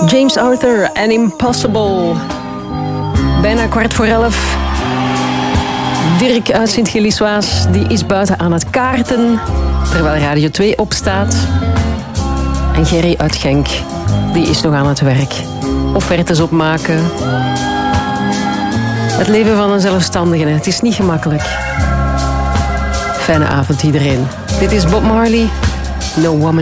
James Arthur en Impossible. Bijna 11:15. Dirk uit Sint-Gilliswaas die is buiten aan het kaarten, terwijl Radio 2 opstaat. En Gerry uit Genk die is nog aan het werk. Offertes opmaken. Het leven van een zelfstandige, het is niet gemakkelijk. Fijne avond iedereen. Dit is Bob Marley, No Woman